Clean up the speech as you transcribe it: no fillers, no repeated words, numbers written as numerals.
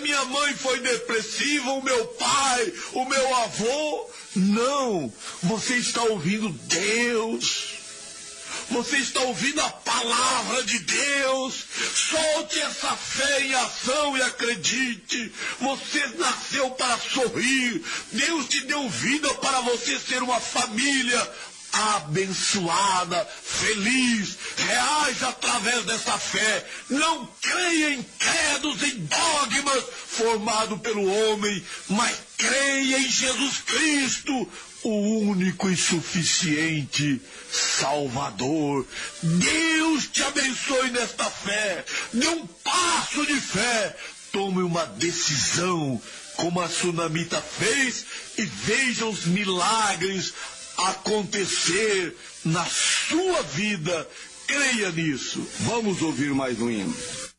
minha mãe foi depressiva, o meu pai, o meu avô. Não, você está ouvindo Deus. Você está ouvindo a palavra de Deus. Solte essa fé em ação e acredite. Você nasceu para sorrir. Deus te deu vida para você ser uma família abençoada, feliz. Reage através dessa fé. Não creia em credos, em dogmas formados pelo homem, mas creia em Jesus Cristo, o único e suficiente Salvador. Deus te abençoe nesta fé. Dê um passo de fé. Tome uma decisão, como a Sunamita fez, e veja os milagres acontecer na sua vida. Creia nisso. Vamos ouvir mais um hino.